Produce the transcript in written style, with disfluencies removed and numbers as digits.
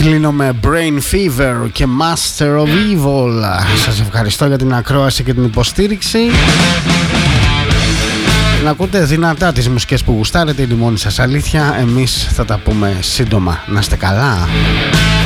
Κλείνω με Brain Fever και Master of Evil. Σας ευχαριστώ για την ακρόαση και την υποστήριξη. Να ακούτε δυνατά τις μουσικές που γουστάρετε, είναι η μόνη σας αλήθεια. Εμείς θα τα πούμε σύντομα. Να είστε καλά.